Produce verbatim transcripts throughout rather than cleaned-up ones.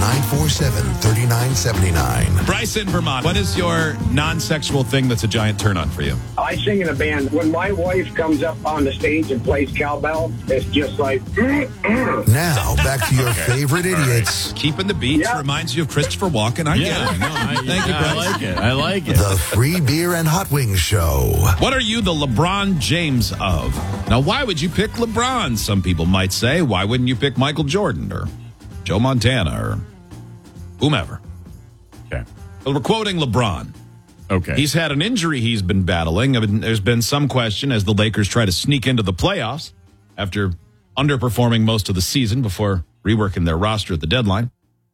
nine four seven, three nine seven nine. Bryce in Vermont, what is your non-sexual thing that's a giant turn-on for you? I sing in a band. When my wife comes up on the stage and plays cowbell, it's just like... Now, back to your favorite idiots. Keeping the beats Yeah. reminds you of Christopher Walken. I Yeah, get it. no, I, Thank you, I Bryce. like it. I like it. The Free Beer and Hot Wings Show. What are you the LeBron James of? Now, why would you pick LeBron, some people might say? Why wouldn't you pick Michael Jordan or Joe Montana or whomever? Okay. Well, we're quoting LeBron. Okay. He's had an injury he's been battling. I mean, there's been some question as the Lakers try to sneak into the playoffs after underperforming most of the season before reworking their roster at the deadline.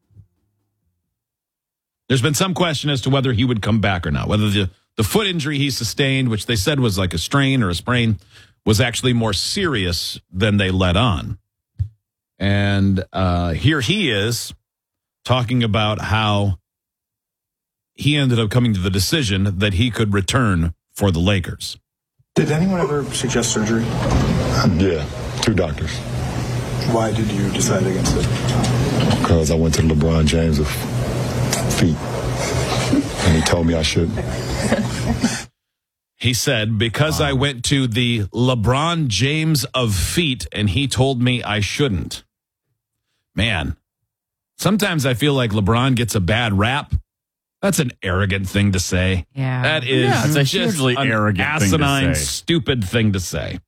There's been some question as to whether he would come back or not, whether the, the foot injury he sustained, which they said was like a strain or a sprain, was actually more serious than they let on. And uh, here he is talking about how he ended up coming to the decision that he could return for the Lakers. Did anyone ever suggest surgery? Yeah, two doctors. Why did you decide against it? Because I went to LeBron James of feet, and he told me I shouldn't. He said, because I went to the LeBron James of feet, and he told me I shouldn't. Man, sometimes I feel like LeBron gets a bad rap. That's an arrogant thing to say. Yeah. That is Yeah, it's a just hugely an arrogant thing to asinine, say. stupid thing to say.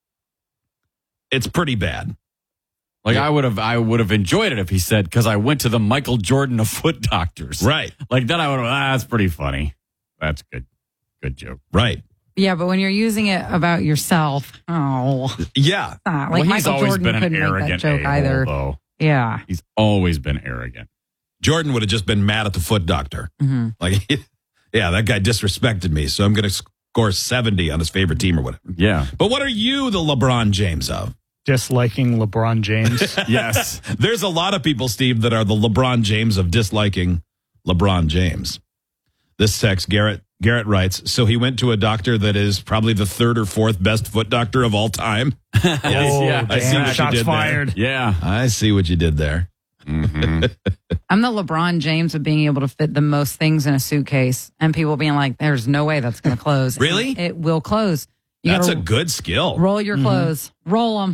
It's pretty bad. Like Yeah. I would have, I would have enjoyed it if he said, "Because I went to the Michael Jordan of foot doctors." Right. Like then I would have. Ah, that's pretty funny. That's good. Good joke. Right. Yeah, but when you're using it about yourself, oh, Yeah. not. Like well, he's Michael always Jordan been an couldn't make that arrogant joke a-hole, either. though. Yeah. He's always been arrogant. Jordan would have just been mad at the foot doctor. Mm-hmm. Like, yeah, that guy disrespected me, so I'm going to score seventy on his favorite team or whatever. Yeah. But what are you the LeBron James of? Disliking LeBron James. Yes. There's a lot of people, Steve, that are the LeBron James of disliking LeBron James. This text, Garrett Garrett writes, so he went to a doctor that is probably the third or fourth best foot doctor of all time. Oh, Yeah, I see damn, what you shots did there. fired. Yeah. I see what you did there. Mm-hmm. I'm the LeBron James of being able to fit the most things in a suitcase and people being like, there's no way that's going to close. Really? And it will close. You That's a gotta good skill. roll your clothes. Roll them.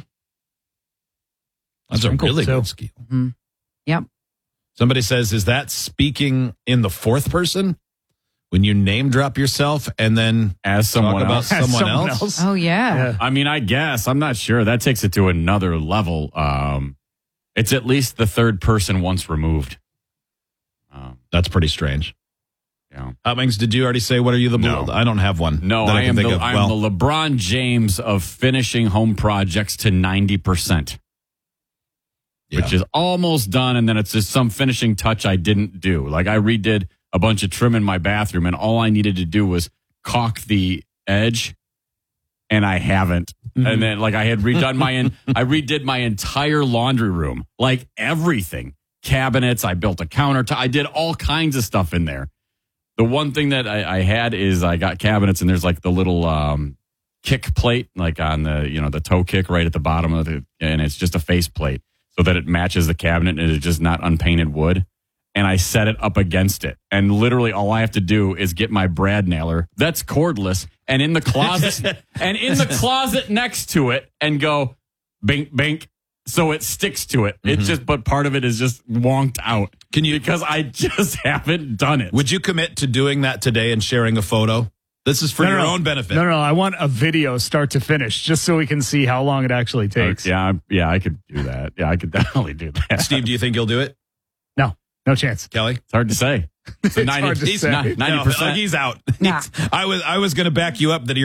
That's a Sprinkled, really too. good skill. Yep. Somebody says, is that speaking in the fourth person? When you name drop yourself and then As someone talk about else. someone, Someone else? else. Oh, yeah. Yeah. I mean, I guess. I'm not sure. That takes it to another level. Um, it's at least the third person once removed. Um, That's pretty strange. yeah. Hot Wings, did you already say what are you the No. I don't have one. No, that I, can am think the, of. I'm Well, the LeBron James of finishing home projects to ninety percent, yeah. which is almost done. And then it's just some finishing touch I didn't do. Like I redid a bunch of trim in my bathroom and all I needed to do was caulk the edge. And I haven't. Mm-hmm. And then like I had redone my, in, I redid my entire laundry room, like everything, cabinets. I built a countertop. I did all kinds of stuff in there. The one thing that I, I had is I got cabinets and there's like the little um, kick plate, like on the, you know, the toe kick right at the bottom of it. And it's just a face plate so that it matches the cabinet and it's just not unpainted wood. And I set it up against it. And literally all I have to do is get my brad nailer that's cordless and in the closet and in the closet next to it and go bink, bink. So it sticks to it. Mm-hmm. It's just, but part of it is just wonked out. Can you, Because I just haven't done it. would you commit to doing that today and sharing a photo? This is for No, no, your no. own benefit. No, no, no. I want a video start to finish just so we can see how long it actually takes. Yeah, I'm- yeah, I could do that. Yeah, I could definitely do that. Steve, do you think you'll do it? No, no chance. Kelly? It's hard to say. So It's hard to say. ninety No, percent. like he's out. Nah. I was I was going to back you up that